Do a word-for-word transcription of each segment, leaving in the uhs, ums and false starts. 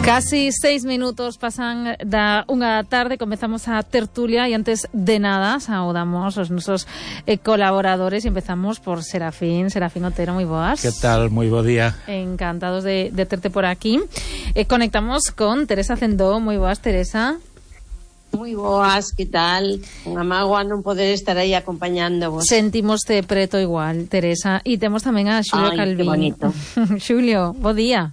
Casi seis minutos pasan da unha da tarde, comezamos a tertulia e antes de nada saudamos os nosos eh, colaboradores e empezamos por Serafín. Serafín Otero, moi boas. Que tal? Moi bo día. Encantados de, de terte por aquí. Eh, conectamos con Teresa Cendó. Moi boas, Teresa. Moi boas, que tal? Unha mágoa non poder estar aí acompañándovos. Sentimos-te preto igual, Teresa. E temos tamén a Xulio Ai, Calvín. Que bonito. Xulio, bo día.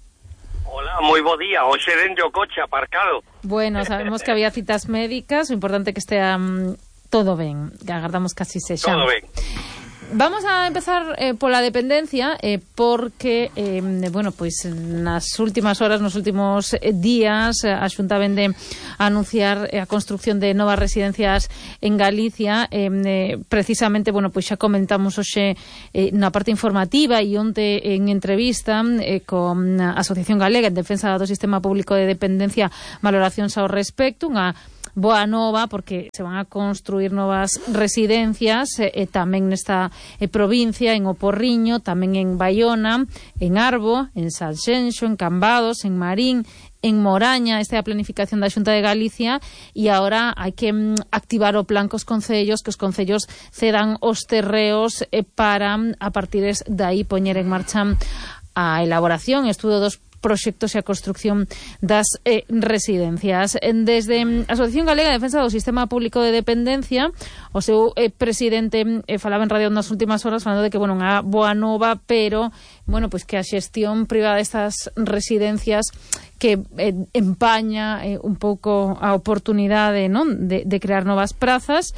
Hola, moi bo día. Hoxe dende o coche aparcado. Bueno, sabemos que había citas médicas, o importante é que estea um, todo ben, que agardamos casi sexa. Todo ben. Vamos a empezar eh, pola dependencia eh, porque, eh, bueno, pois nas últimas horas, nos últimos eh, días a Xunta vende a anunciar eh, a construcción de novas residencias en Galicia. eh, eh, precisamente, bueno, pois xa comentamos hoxe eh, na parte informativa e onte en entrevista eh, con a Asociación Galega en Defensa do Sistema Público de Dependencia, valoracións ao respecto, unha boa nova porque se van a construir novas residencias e, e tamén nesta e, provincia, en O Porriño, tamén en Baiona, en Arbo, en Sanxenxo, en Cambados, en Marín, en Moraña. Esta é a planificación da Xunta de Galicia e agora hai que mm, activar o plan cos concellos, que os concellos cedan os terreos eh, para a partir de aí poñer en marcha a elaboración e estudo dos proxectos e a construcción das eh, residencias. Desde a Asociación Galega de Defensa do Sistema Público de Dependencia, o seu eh, presidente eh, falaba en radio nas últimas horas falando de que, bueno, unha boa nova, pero, bueno, pois que a xestión privada destas residencias que eh, empaña eh, un pouco a oportunidade, non, de, de crear novas prazas.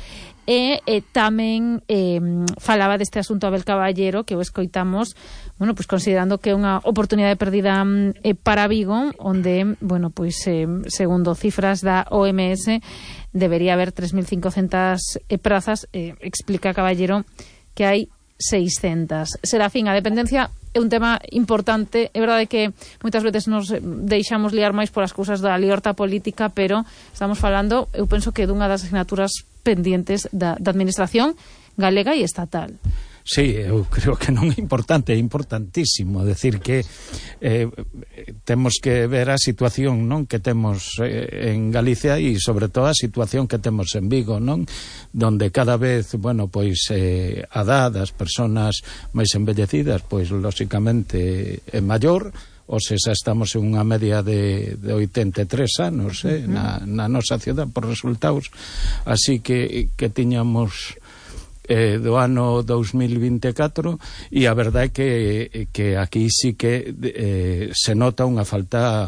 E eh, tamén eh, falaba deste asunto Abel Caballero, que o escoitamos, bueno, pois considerando que é unha oportunidade perdida eh, para Vigo, onde, bueno, pois eh, segundo cifras da O M S debería haber tres mil cincocentas eh, prazas. eh, explica Caballero que hai seiscentas. Serafín, a dependencia é un tema importante. É verdade que moitas veces nos deixamos liar máis polas cousas da liorta política, pero estamos falando, eu penso que dunha das asignaturas pendientes da, da administración galega e estatal. Sí, eu creo que non é importante, é importantísimo decir que eh, temos que ver a situación, non, que temos eh, en Galicia e sobre todo a situación que temos en Vigo, non, donde cada vez, bueno, pois eh, a edad das persoas máis envellecidas, pois lóxicamente é maior. O se xa estamos en unha media de, de oitenta e tres anos eh, uh-huh. na, na nosa cidade por resultados, así que, que tiñamos eh, do ano dos mil vinte e catro, e a verdade é que, que aquí sí que eh, se nota unha falta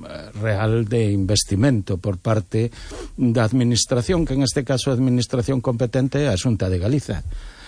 real de investimento por parte da administración, que en este caso a administración competente é a Xunta de Galiza.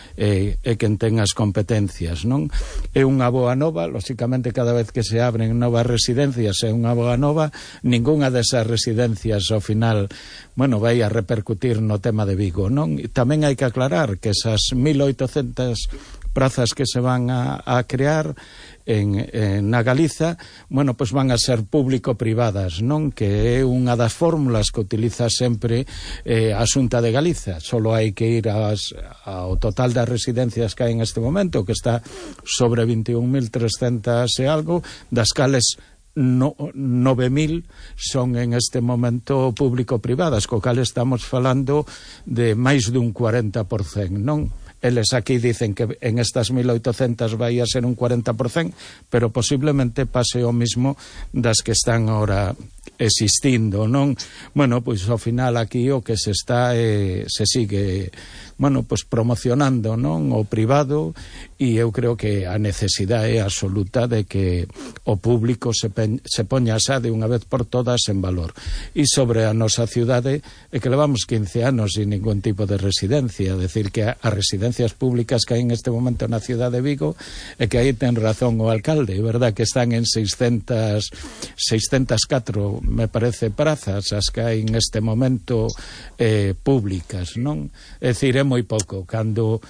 E, e quen ten as competencias, non? É unha boa nova, lóxicamente cada vez que se abren novas residencias é unha boa nova. Ningunha desas residencias ao final, bueno, vai a repercutir no tema de Vigo, non? E tamén hai que aclarar que esas mil oitocentas prazas que se van a, a crear en, en na Galiza, bueno, pois van a ser público-privadas, non? Que é unha das fórmulas que utiliza sempre eh, a Xunta de Galiza. Solo hai que ir as, ao total das residencias que hai en este momento, que está sobre vinte e un mil trescentas e algo, das cales no, nove mil son en este momento público-privadas, co cal estamos falando de máis dun cuarenta por cento, non? Eles aquí dicen que en estas mil oitocentas vai a ser un cuarenta por cento, pero posiblemente pase o mismo das que están ahora existindo, non? Bueno, pois ao final aquí o que se está eh, se sigue, bueno, pois promocionando, non, o privado, e eu creo que a necesidade é absoluta de que o público se, pe, se poña xa de unha vez por todas en valor. E sobre a nosa cidade é que levamos quince anos sin ningún tipo de residencia, decir que as residencias públicas que hai en este momento na cidade de Vigo, é que aí ten razón o alcalde, é verdad que están en seiscentas, seiscentas e catro, me parece, prazas as que hai en este momento eh, públicas, non? É dicir, é moi pouco, cando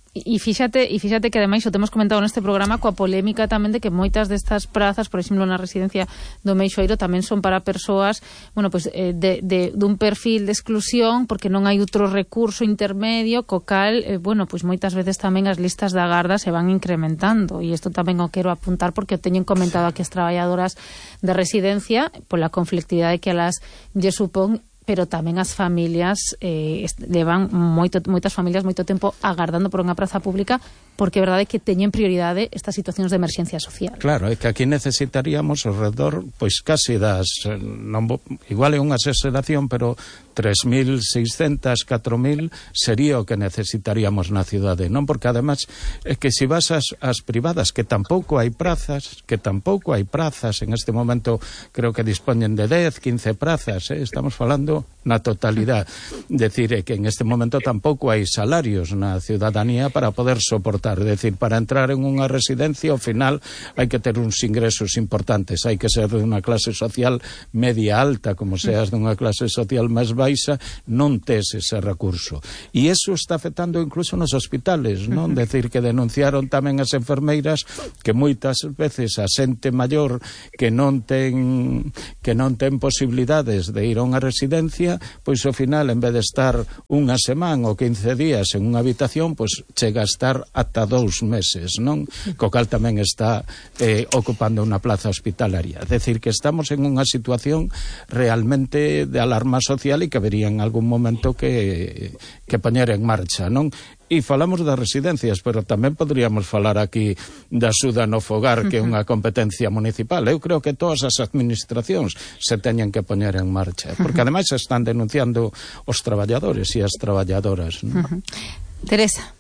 E fíxate, e fíxate que ademais o temos comentado neste programa coa polémica tamén de que moitas destas prazas, por exemplo, na residencia do Meixoeiro tamén son para persoas, bueno, pues, eh, de, de, dun perfil de exclusión porque non hai outro recurso intermedio co cal, eh, bueno, pues moitas veces tamén as listas de agarda se van incrementando e isto tamén o quero apuntar porque o teñen comentado aquí as traballadoras de residencia pola conflictividade que elas lle supón, pero tamén as familias eh, levan moito, moitas familias moito tempo agardando por unha praza pública porque é verdade que teñen prioridade estas situacións de emerxencia social. Claro, é que aquí necesitaríamos ao redor, pois case das, non, igual é unha exageración, pero tres mil seiscentas, catro mil sería o que necesitaríamos na cidade, non? Porque ademais é que se vas ás, ás privadas, que tampouco hai prazas, que tampouco hai prazas, en este momento creo que dispoñen de dez, quince prazas, eh? Estamos falando na totalidade. Decir, é que en este momento tampouco hai salarios na ciudadanía para poder soportar. É dicir, para entrar en unha residencia, ao final, hai que ter uns ingresos importantes. Hai que ser de unha clase social media alta, como seas de unha clase social máis baixa, non tes ese recurso. E iso está afectando incluso nos hospitales, non? Decir, que denunciaron tamén as enfermeiras que moitas veces a xente maior que non ten que non ten posibilidades de ir a unha residencia, pois ao final, en vez de estar unha semana ou quince días en unha habitación, pois chega a estar ata dous meses, non? Co cal tamén está eh, ocupando unha plaza hospitalaria. É dicir, que estamos en unha situación realmente de alarma social e que vería en algún momento que, que poñer en marcha, non? E falamos das residencias, pero tamén poderíamos falar aquí da axuda no fogar, que é unha competencia municipal. Eu creo que todas as administracións se teñen que poñer en marcha, porque ademais se están denunciando os traballadores e as traballadoras, non? Teresa.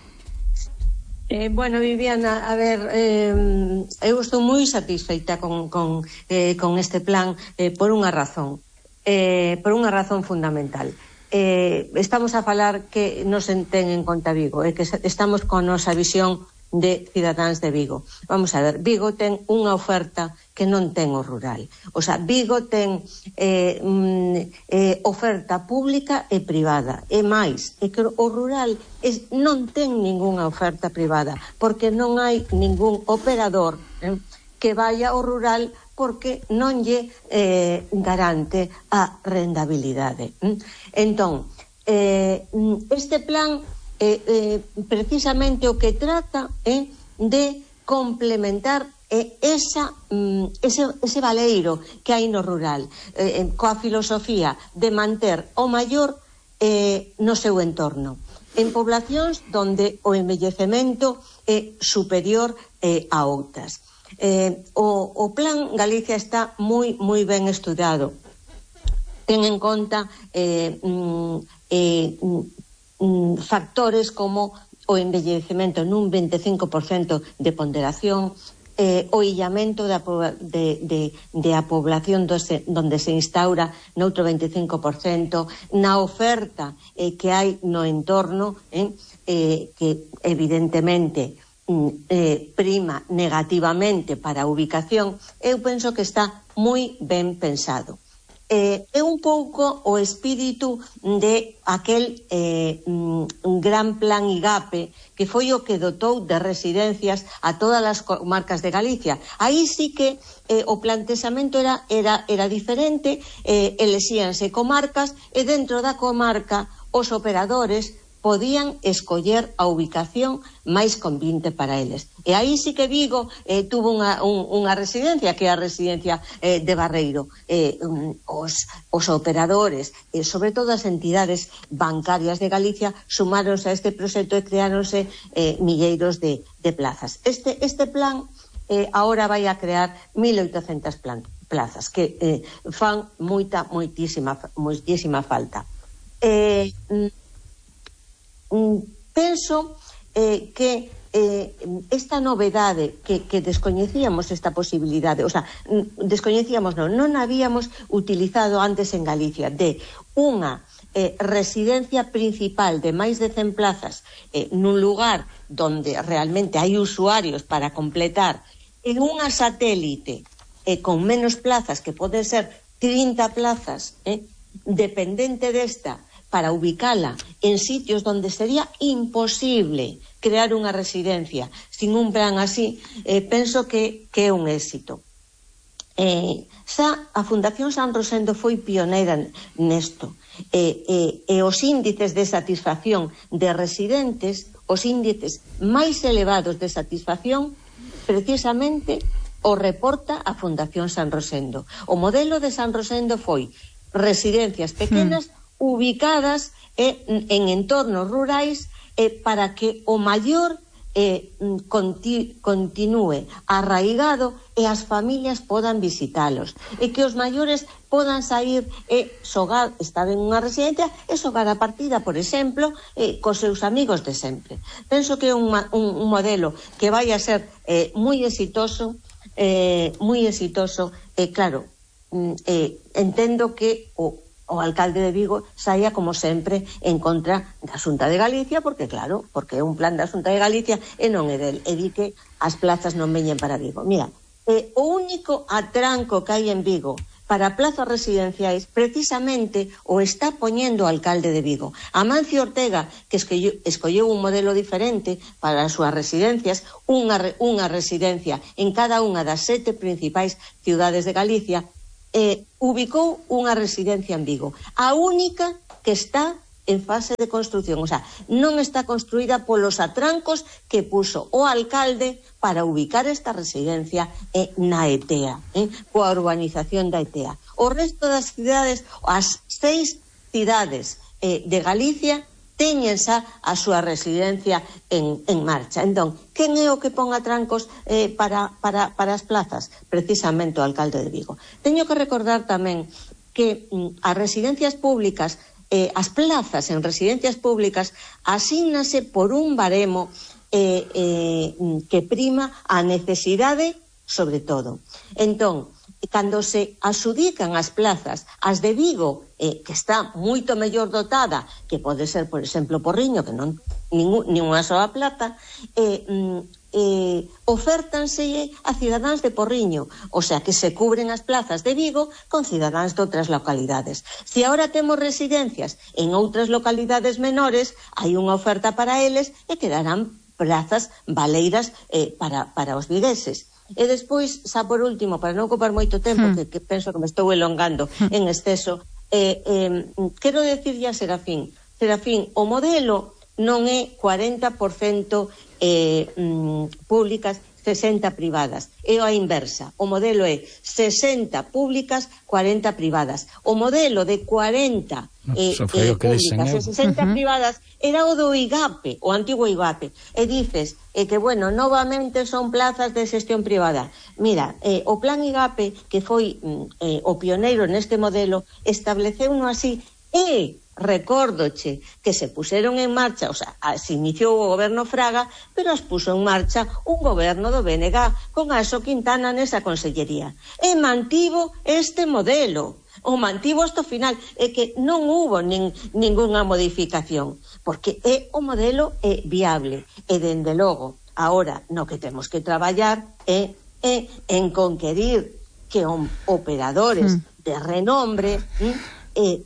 Eh, bueno, Viviana, a ver, eh, eu estou moi satisfeita con, con, eh, con este plan eh, por unha razón, eh, por unha razón fundamental. Eh, estamos a falar que nos ten en conta Vigo, e eh, que estamos con a nosa visión de cidadáns de Vigo. Vamos a ver, Vigo ten unha oferta que non ten o rural. O sea, Vigo ten eh, mm, eh, oferta pública e privada. E máis, é que o rural es, non ten ningunha oferta privada, porque non hai ningún operador eh, que vaya ao rural porque non lle eh, garante a rendabilidade. Entón, eh, este plan Eh, eh, precisamente o que trata é eh, de complementar eh, esa, mm, ese, ese valeiro que hai no rural, eh, coa filosofía de manter o maior eh, no seu entorno, en poblacións donde o envellecemento é superior eh, a outras. Eh, o, o plan Galicia está moi, moi ben estudado. Ten en conta eh, mm, eh, factores como o envellecemento nun veinticinco por ciento de ponderación, eh, o illamento da, de, de, de a población do se, donde se instaura noutro veinticinco por ciento, na oferta eh, que hai no entorno, eh, eh, que evidentemente eh, prima negativamente para a ubicación. Eu penso que está moi ben pensado. Eh, é un pouco o espírito de aquel eh, un gran plan IGAPE que foi o que dotou de residencias a todas as comarcas de Galicia. Aí sí que eh, o plantexamento era, era, era diferente, eh, elexíanse comarcas e dentro da comarca os operadores podían escoller a ubicación máis convinte para eles. E aí sí que Vigo eh, tuvo unha, un, unha residencia, que é a residencia eh, de Barreiro. Eh, um, os, os operadores, eh, sobre todo as entidades bancarias de Galicia, sumáronse a este proxecto e creáronse eh, milleiros de, de plazas. Este, este plan eh, ahora vai a crear mil oitocentas plazas, que eh, fan moita, moitísima, moitísima falta. Eh, penso eh, que eh, esta novedade que, que descoñecíamos esta posibilidade, o sea, descoñecíamos non, non habíamos utilizado antes en Galicia de unha eh, residencia principal de máis de cen plazas eh, nun lugar donde realmente hai usuarios para completar, en unha satélite eh, con menos plazas, que poden ser trinta plazas, eh, dependente desta, para ubicala en sitios donde sería imposible crear unha residencia sin un plan así, eh, penso que, que é un éxito. Eh, xa a Fundación San Rosendo foi pioneira nesto, e, e, e os índices de satisfacción de residentes, os índices máis elevados de satisfacción, precisamente o reporta a Fundación San Rosendo. O modelo de San Rosendo foi residencias pequenas hmm. ubicadas eh, en entornos rurais eh, para que o maior eh, conti, continúe arraigado e as familias podan visitalos, e que os maiores podan sair e xogar, estar en unha residencia e xogar a partida, por exemplo, eh, cos seus amigos de sempre. Penso que é un, un, un modelo que vai a ser eh, moi exitoso, eh, moi exitoso, e eh, claro, eh, entendo que o o alcalde de Vigo saía, como sempre, en contra da Xunta de Galicia, porque, claro, porque é un plan da Xunta de Galicia e non é del, e di que as plazas non veñen para Vigo. Mira, eh, o único atranco que hai en Vigo para plazas residenciais, precisamente o está poñendo o alcalde de Vigo. Amancio Ortega, que escolleu, escolleu un modelo diferente para as súas residencias, unha, unha residencia en cada unha das sete principais ciudades de Galicia, Eh, ubicou unha residencia en Vigo, a única que está en fase de construción, o sea, non está construída polos atrancos que puso o alcalde para ubicar esta residencia eh, na E T E A, eh, coa urbanización da E T E A. O resto das cidades, as seis cidades eh, de Galicia, teñen xa a súa residencia en, en marcha. Entón, quen é o que pon atrancos eh, para, para, para as plazas? Precisamente o alcalde de Vigo. Teño que recordar tamén que mm, as residencias públicas, eh, as plazas en residencias públicas, asígnase por un baremo eh, eh, que prima a necesidade sobre todo. Entón, cando se asudican as plazas, as de Vigo, eh, que está moito mellor dotada, que pode ser, por exemplo, Porriño, que non ningún, ninguna soa plaza, eh, eh, ofértanse a cidadáns de Porriño, o sea, que se cubren as plazas de Vigo con cidadáns de outras localidades. Se agora temos residencias en outras localidades menores, hai unha oferta para eles e quedarán plazas valeiras eh, para, para os vigueses. E despois, xa por último, para non ocupar moito tempo, hmm. que, que penso que me estou elongando hmm. en exceso, eh, eh, quero decirlle a Serafín, Serafín, o modelo non é cuarenta por cento eh, mm, públicas, sesenta privadas, é a inversa. O modelo é sesenta públicas, cuarenta privadas. O modelo de cuarenta eh, eh, públicas e sesenta uh-huh. privadas era o do I G A P, o antigo I G A P. E dices eh, que, bueno, novamente son plazas de xestión privada. Mira, eh, o plan I G A P, que foi eh, o pioneiro neste modelo, estableceu uno así e recórdoche que se puseron en marcha, o sea, se iniciou o goberno Fraga, pero as puso en marcha un goberno do B N G con Aso Quintana nesa consellería. E mantivo este modelo, o mantivo hasta o final, é que non hubo nin, ninguna modificación, porque é o modelo é viable, e dende logo, agora, no que temos que traballar é, é en conquerir que operadores mm. de renombre mm, eh,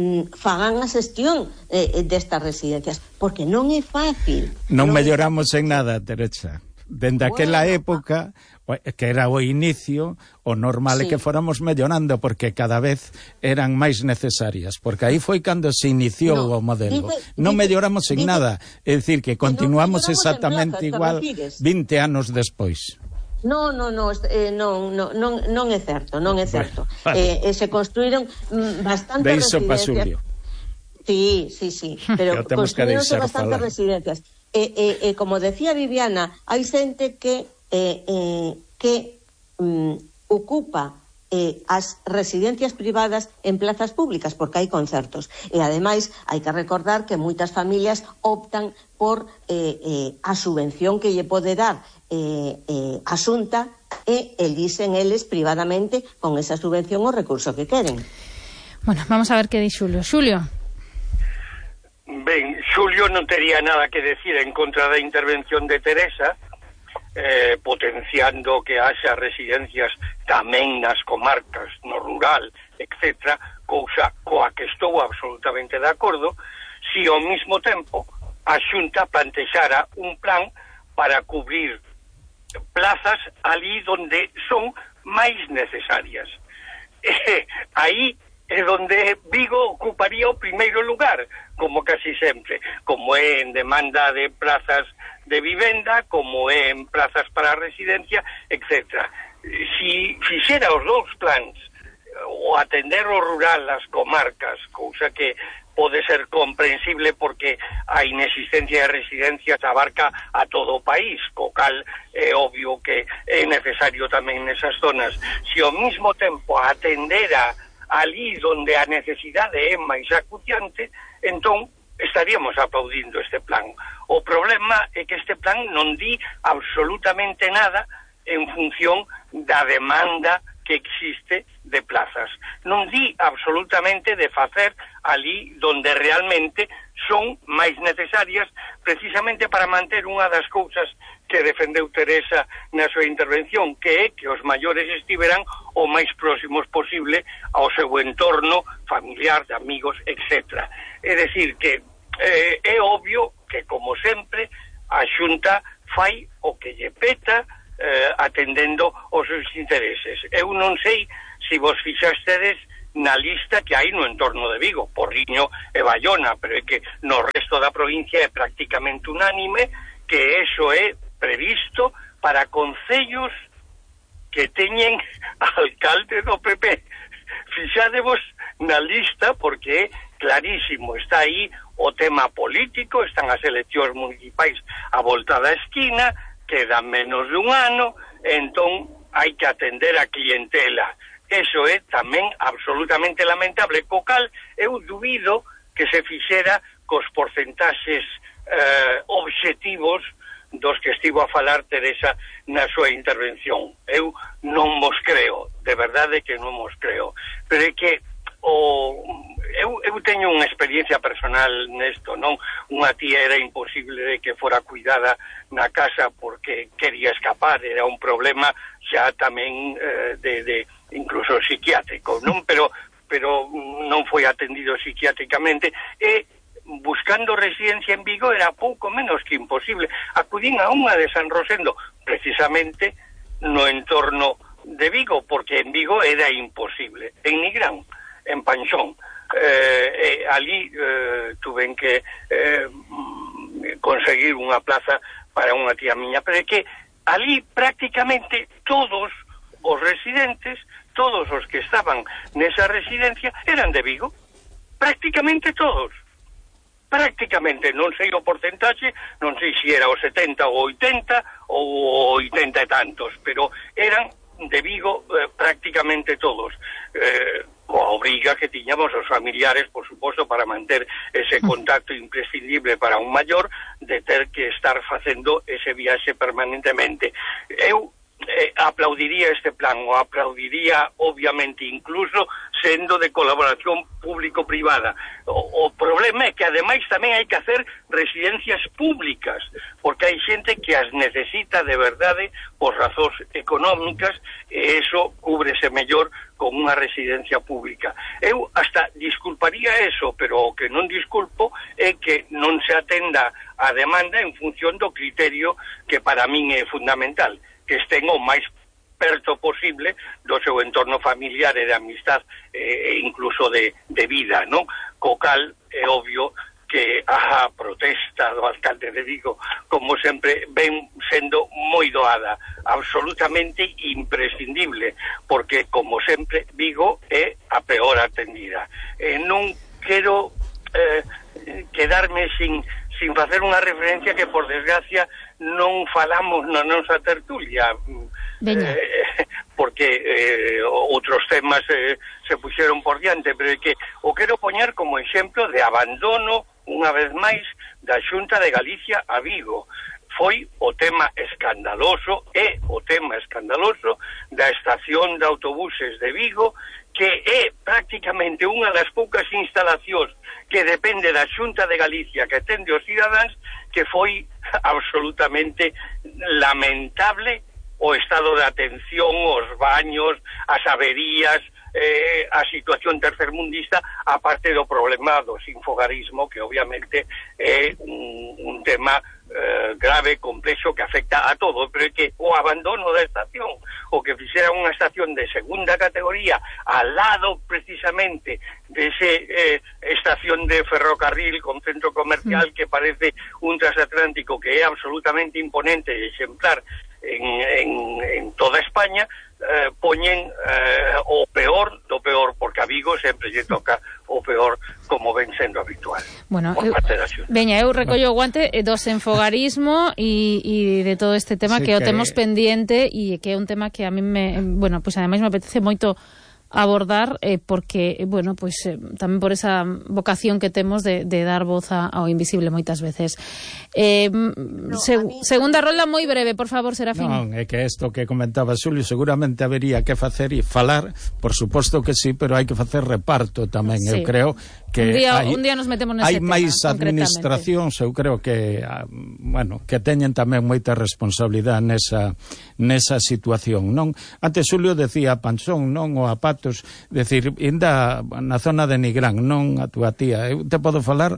fagan a xestión eh, destas residencias, porque non é fácil. Non, non melloramos en nada, Teresa. Dende bueno, aquela época, que era o inicio, o normal sí. é que fóramos mellorando, porque cada vez eran máis necesarias, porque aí foi cando se iniciou no, o modelo. Dice, non melloramos en dice, nada, é dicir, que continuamos no exactamente plaza, igual vinte anos despois. No, no, no, eh, non, non, non, non é certo, non é certo. Bueno, vale. eh, eh, se construíron mm, bastantes residencias. Sí, sí, sí, pero construíronse bastantes falar. residencias. E eh, eh, eh, como decía Viviana, hai xente que eh, eh, que mm, ocupa eh, as residencias privadas en plazas públicas, porque hai concertos. E, ademais, hai que recordar que moitas familias optan por eh, eh, a subvención que lle pode dar Eh, eh, a Xunta e elixen eles privadamente con esa subvención o recurso que queren. Bueno, vamos a ver que di Xulio. Xulio. Ben, Xulio non tería nada que decir en contra da intervención de Teresa, eh, potenciando que haxa residencias tamén nas comarcas, no rural, etcétera. etcétera, cousa coa que estou absolutamente de acordo, si ao mesmo tempo a Xunta plantexara un plan para cubrir plazas ali donde son máis necesarias. E aí é donde Vigo ocuparía o primeiro lugar, como casi sempre, como é en demanda de plazas de vivenda, como é en plazas para residencia, etcétera. Si fixera os dous plans, o atender o rural, as comarcas, cousa que pode ser comprensible porque a inexistencia de residencias abarca a todo o país, co cal é obvio que é necesario tamén nesas zonas. Si ao mesmo tempo atendera ali donde a necesidade é máis acuciante, entón estaríamos aplaudindo este plan. O problema é que este plan non di absolutamente nada en función da demanda que existe de plazas. Non di absolutamente de facer ali donde realmente son máis necesarias, precisamente para manter unha das cousas que defendeu Teresa na súa intervención, que é que os maiores estiveran o máis próximos posible ao seu entorno familiar, de amigos, etcétera. É dicir, que eh, é obvio que, como sempre, a Xunta fai o que lle peta, eh, atendendo os seus intereses. Eu non sei se vos fixastedes na lista que hai no entorno de Vigo, Porriño e Bayona, pero é que no resto da provincia é prácticamente unánime que eso é previsto para concellos que teñen alcalde do P P. Fixadevos na lista porque é clarísimo, está aí o tema político, están as eleccións municipais a volta da esquina, queda menos de un ano, entón hai que atender a clientela. Eso é tamén absolutamente lamentable, co cal eu dubido que se fixera cos porcentaxes eh, obxectivos dos que estivo a falar Teresa na súa intervención. Eu non mos creo, de verdade que non mos creo. Pero é que o, eu, eu teño unha experiencia personal nesto, non? Unha tía era imposible de que fora cuidada na casa porque quería escapar, era un problema xa tamén eh, de, de incluso psiquiátrico, non? Pero pero non foi atendido psiquiátricamente e buscando residencia en Vigo era pouco menos que imposible. Acudín a unha de San Rosendo, precisamente no entorno de Vigo, porque en Vigo era imposible. En Nigrán, en Panxón, eh, eh, ali eh, tuven que eh, conseguir unha plaza para unha tía miña, pero é que ali prácticamente todos os residentes, todos os que estaban nesa residencia eran de Vigo, prácticamente todos. Prácticamente, non sei o porcentaxe, non sei se era o setenta ou oitenta ou oitenta e tantos, pero eran de Vigo eh, prácticamente todos. Eh, coa obriga que tiñamos os familiares, por suposto, para manter ese contacto imprescindible para un maior, de ter que estar facendo ese viaxe permanentemente. Eu eh, aplaudiría este plan, o aplaudiría obviamente incluso sendo de colaboración público-privada. O, o problema é que ademais tamén hai que hacer residencias públicas, porque hai xente que as necesita de verdade por razóns económicas e eso cúbrese mellor con unha residencia pública. Eu hasta disculparía eso, pero o que non disculpo é que non se atenda a demanda en función do criterio que para min é fundamental, que estén o máis perto posible do seu entorno familiar e de amistad e incluso de, de vida, non? Co cal é obvio que a protesta do alcalde de Vigo, como sempre, ven sendo moi doada, absolutamente imprescindible, porque, como sempre, Vigo é a peor atendida. E non quero eh, quedarme sin, sin facer unha referencia que, por desgracia, non falamos na nosa tertulia, eh, porque eh, outros temas eh, se puxeron por diante, pero é que o quero poñer como exemplo de abandono, unha vez máis, da Xunta de Galicia a Vigo. Foi o tema escandaloso, é o tema escandaloso da estación de autobuses de Vigo, que é prácticamente unha das poucas instalacións que depende da Xunta de Galicia que atende os cidadáns, que foi absolutamente lamentable o estado de atención, os baños, as averías, eh, a situación tercermundista, aparte do problema do sinfogarismo, que obviamente é un, un tema eh, grave, complexo, que afecta a todo, pero é que o abandono da estación, o que fixera unha estación de segunda categoría al lado precisamente de ese eh, estación de ferrocarril con centro comercial mm. que parece un transatlántico que é absolutamente imponente e exemplar en, en, en toda España, eh, poñen eh, o peor do peor, porque a Vigo sempre lle toca o peor, como ven sendo habitual. Bueno, eu, veña, eu recollo o guante do senfogarismo e, e de todo este tema sí, que, que o temos pendiente e que é un tema que a mí me, bueno, pues ademais me apetece moito abordar, eh, porque, bueno, pues eh, tamén por esa vocación que temos de, de dar voz a, ao invisible moitas veces. Eh, no, seg mí, segunda rolda moi breve, por favor, Serafín. Non, é que isto que comentaba Xulio, seguramente habería que facer e falar, por suposto que sí, pero hai que facer reparto tamén, sí. Eu creo que un día, hai, un día nos metemos nese hai tema, máis administracións, eu creo que bueno, que teñen tamén moita responsabilidade nesa, nesa situación, non? Antes Xulio decía Pansón, non? O Apatos, decir, ainda na zona de Nigrán, non a túa tía, eu te podo falar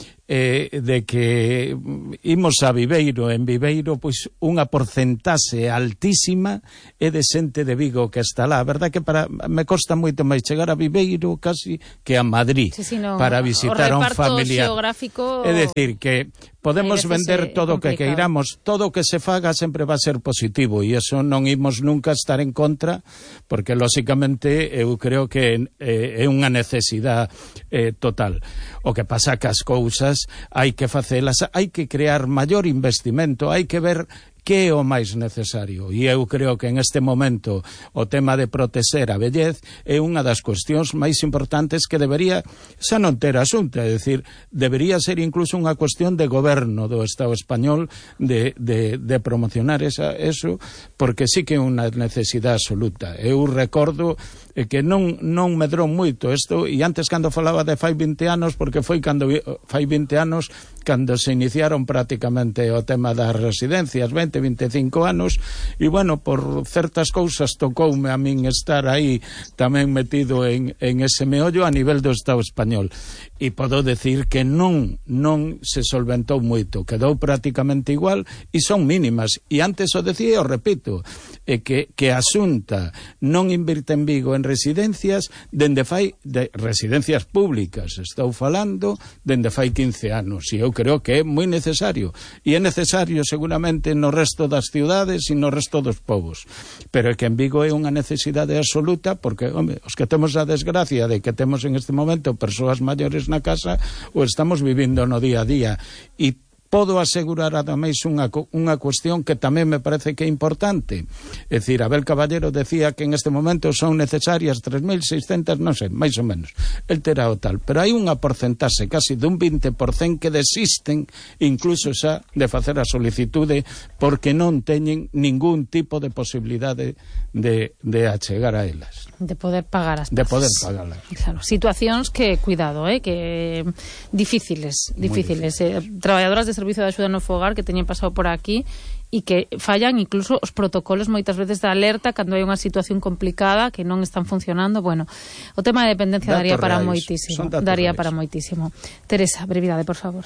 eh, de que imos a Viveiro, en Viveiro pois unha porcentaxe altísima é de xente de Vigo que está lá. A verdade que para me costa moito máis chegar a Viveiro casi que a Madrid, sí, sí, no, para visitar a un familiar. Geográfico... É dicir que podemos vender todo o que queiramos, todo o que se faga sempre va a ser positivo e eso non imos nunca estar en contra, porque lóxicamente eu creo que é unha necesidade eh, total. O que pasa que as cousas hai que facelas, hai que crear maior investimento, hai que ver que é o máis necesario. E eu creo que en este momento o tema de protexer a vellez é unha das cuestións máis importantes que debería xa non ter asunto, é dicir, debería ser incluso unha cuestión de goberno do Estado español de, de, de promocionar esa, eso, porque sí que é unha necesidade absoluta. Eu recordo que non, non medrou moito isto, e antes cando falaba de fai vinte anos, porque foi cando fai vinte anos cando se iniciaron prácticamente o tema das residencias, vinte, vinte e cinco anos, e bueno, por certas cousas tocoume a min estar aí tamén metido en, en ese meollo a nivel do Estado español, e podo decir que non non se solventou moito, quedou prácticamente igual e son mínimas, e antes o decía e o repito, é que, que a Xunta non invirte en Vigo en residencias dende fai de residencias públicas, estou falando dende fai quince anos, e eu creo que é moi necesario, e é necesario seguramente no resto das ciudades e no resto dos povos, pero é que en Vigo é unha necesidade absoluta, porque, home, os que temos a desgracia de que temos en este momento persoas maiores na casa, o estamos vivindo no día a día, e podo asegurar ademais unha, unha cuestión que tamén me parece que é importante. É dicir, Abel Caballero decía que en este momento son necesarias tres mil seiscentas, non sei, máis ou menos. El terá o tal. Pero hai unha porcentaxe casi dun vinte por cento que desisten incluso xa de facer a solicitude porque non teñen ningún tipo de posibilidade de, de achegar a elas. De poder pagar as De poder pagalas. Claro, situacións que, cuidado, eh, que difíciles, difíciles. Eh, traballadoras de Servicio de Axuda no Fogar que teñen pasado por aquí e que fallan incluso os protocolos moitas veces de alerta cando hai unha situación complicada que non están funcionando. Bueno, o tema de dependencia datos daría para reais. moitísimo. Daría reais. para moitísimo. Teresa, brevidade, por favor.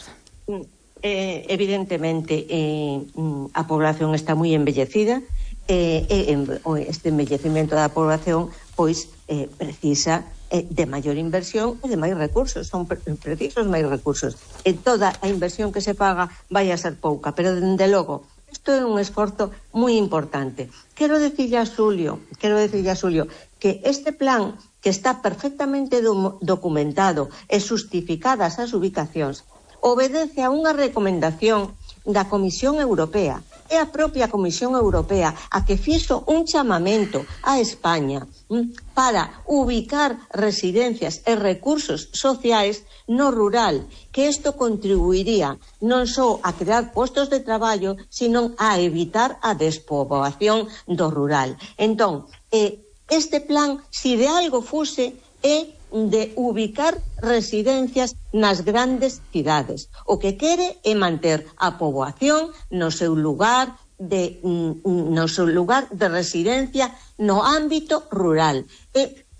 Eh, evidentemente, eh, a población está moi envellecida, eh, e este envellecimento da población pois eh, precisa eh, de maior inversión e de máis recursos, son pre precisos máis recursos, e toda a inversión que se paga vai a ser pouca, pero dende logo isto é un esforzo moi importante. Quero dicirlle a Xulio, quero dicirlle a Xulio que este plan, que está perfectamente do documentado e justificadas as ubicacións, obedece a unha recomendación da Comisión Europea. É a propia Comisión Europea a que fixo un chamamento a España para ubicar residencias e recursos sociais no rural, que isto contribuiría non só a crear postos de traballo, sino a evitar a despoboación do rural. Entón, eh, este plan, si de algo fose, é de ubicar residencias nas grandes cidades. O que quere é manter a poboación no seu lugar de no seu lugar de residencia no ámbito rural. E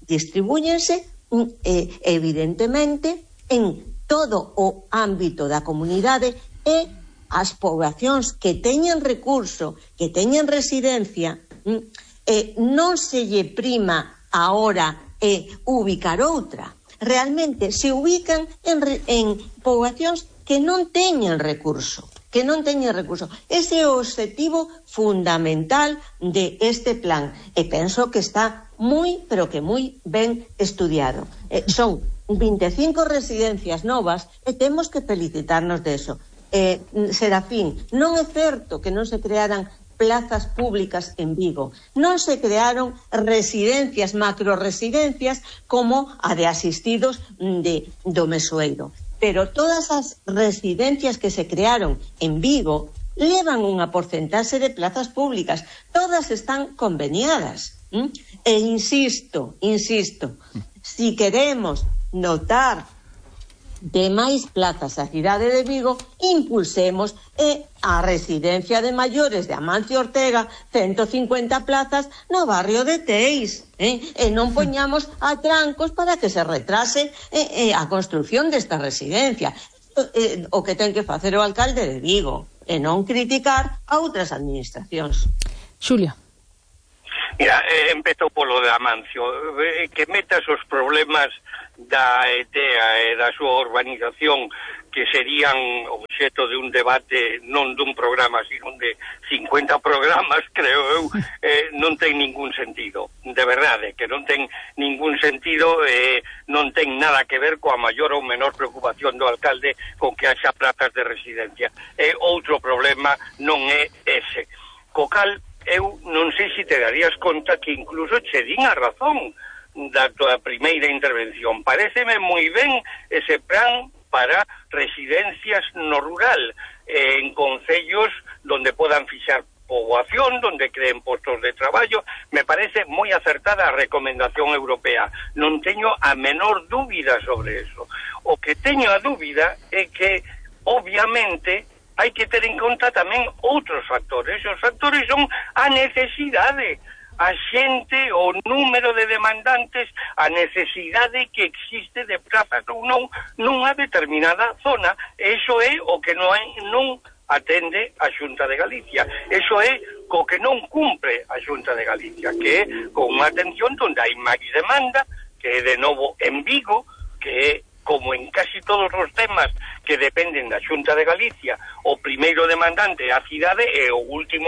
distribúyense eh, evidentemente en todo o ámbito da comunidade e as poboacións que teñen recurso, que teñen residencia, eh, non se lle prima ahora eh, ubicar outra. Realmente se ubican en, en poboacións que non teñen recurso, que non teñen recurso. Ese é o obxectivo fundamental de este plan e penso que está moi, pero que moi ben estudiado. Eh, son vinte e cinco residencias novas e temos que felicitarnos de eso. Eh, Serafín, non é certo que non se crearan plazas públicas en Vigo, non se crearon residencias, macroresidencias como a de asistidos de, do Mesoeiro, pero todas as residencias que se crearon en Vigo levan unha porcentaxe de plazas públicas, todas están conveniadas, ¿m? E insisto, insisto, si queremos notar de máis plazas a cidade de Vigo, impulsemos e a residencia de maiores de Amancio Ortega, ciento cincuenta plazas no barrio de Teis, eh? E non poñamos a trancos para que se retrase eh, eh, a construción desta residencia. Eh, o que ten que facer o alcalde de Vigo, e non criticar a outras administracións. Xulia. Mira, eh, empezo polo de Amancio, eh, que metas os problemas da E T E A e da súa urbanización, que serían obxeto de un debate non dun programa, sino de cincuenta programas, creo eu, eh, non ten ningún sentido. De verdade, que non ten ningún sentido, eh, non ten nada que ver coa maior ou menor preocupación do alcalde con que haxa plazas de residencia. E outro problema non é ese. Co cal, eu non sei se te darías conta que incluso che din a razón da tua primeira intervención. Paréceme moi ben ese plan para residencias no rural, eh, en concellos donde podan fixar poboación, donde creen postos de traballo. Me parece moi acertada a recomendación europea. Non teño a menor dúbida sobre eso. O que teño a dúbida é que, obviamente, hai que ter en conta tamén outros factores. Os factores son a necesidade, a xente, o número de demandantes, a necesidade que existe de plazas ou non nunha determinada zona. Eso é o que non, non atende a Xunta de Galicia. Eso é co que non cumpre a Xunta de Galicia, que é con unha atención onde hai máis demanda, que é de novo en Vigo, que é como en casi todos os temas que dependen da Xunta de Galicia, o primeiro demandante é a cidade e o último